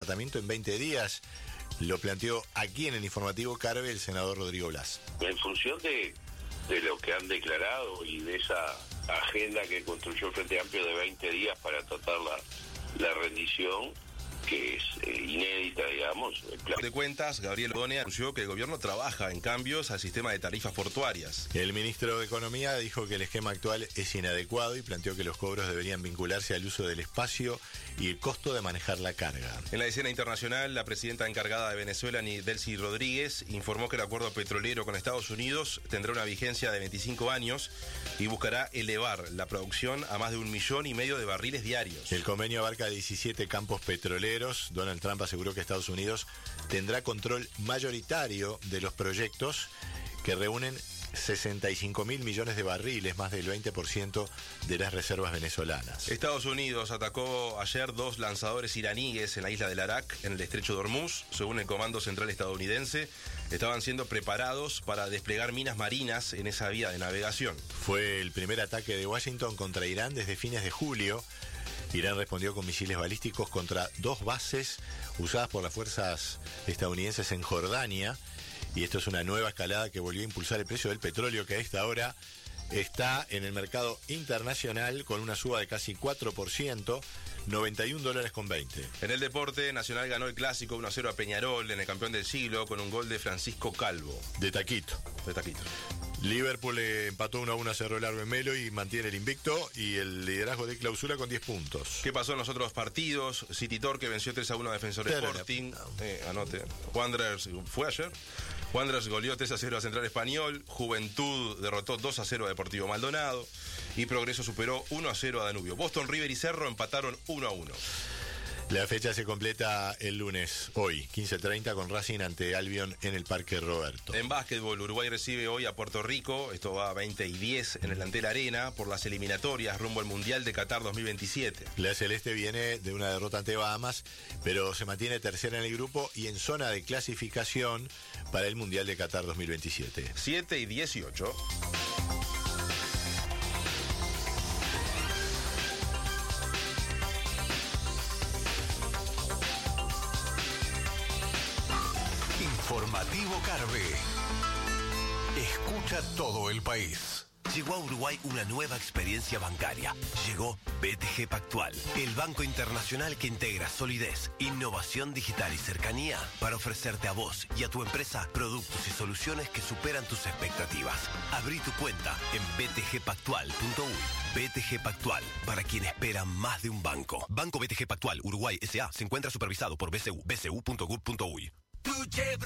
departamento en 20 días. Lo planteó aquí en el informativo Carve el senador Rodrigo Blas. En función de lo que han declarado y de esa agenda que construyó el Frente Amplio de 20 días para tratar la rendición, que es inédita, digamos. De Cuentas, Gabriel Bone anunció que el gobierno trabaja en cambios al sistema de tarifas portuarias. El ministro de Economía dijo que el esquema actual es inadecuado y planteó que los cobros deberían vincularse al uso del espacio y el costo de manejar la carga. En la escena internacional, la presidenta encargada de Venezuela, Delcy Rodríguez, informó que el acuerdo petrolero con Estados Unidos tendrá una vigencia de 25 años y buscará elevar la producción a más de 1,5 millones de barriles diarios. El convenio abarca 17 campos petroleros. Donald Trump aseguró que Estados Unidos tendrá control mayoritario de los proyectos que reúnen 65.000 millones de barriles, más del 20% de las reservas venezolanas. Estados Unidos atacó ayer 2 lanzadores iraníes en la isla del Arak, en el estrecho de Hormuz. Según el Comando Central estadounidense, estaban siendo preparados para desplegar minas marinas en esa vía de navegación. Fue el primer ataque de Washington contra Irán desde fines de julio. Irán respondió con misiles balísticos contra 2 bases usadas por las fuerzas estadounidenses en Jordania. Y esto es una nueva escalada que volvió a impulsar el precio del petróleo, que a esta hora está en el mercado internacional con una suba de casi 4%, $91.20. En el deporte, Nacional ganó el clásico 1-0 a Peñarol en el campeón del siglo con un gol de Francisco Calvo. De taquito. Liverpool empató 1-1 a Cerro Largo en Melo y mantiene el invicto y el liderazgo de clausura con 10 puntos. ¿Qué pasó en los otros partidos? City Torque venció 3-1 a Defensor Sporting. Anote. Wanderers fue ayer. Wanderers goleó 3-0 a Central Español. Juventud derrotó 2-0 a Deportivo Maldonado. Y Progreso superó 1-0 a Danubio. Boston, River y Cerro empataron 1-1. La fecha se completa el lunes, hoy, 15:30, con Racing ante Albion en el Parque Roberto. En básquetbol, Uruguay recibe hoy a Puerto Rico, esto va a 20:10 en el Antel Arena, por las eliminatorias rumbo al Mundial de Qatar 2027. La Celeste viene de una derrota ante Bahamas, pero se mantiene tercera en el grupo y en zona de clasificación para el Mundial de Qatar 2027. 7:18. Informativo Carve. Escucha todo el país. Llegó a Uruguay una nueva experiencia bancaria. Llegó BTG Pactual, el banco internacional que integra solidez, innovación digital y cercanía para ofrecerte a vos y a tu empresa productos y soluciones que superan tus expectativas. Abrí tu cuenta en btgpactual.uy. BTG Pactual, para quien espera más de un banco. Banco BTG Pactual Uruguay S.A. se encuentra supervisado por BCU, bcu.gov.uy.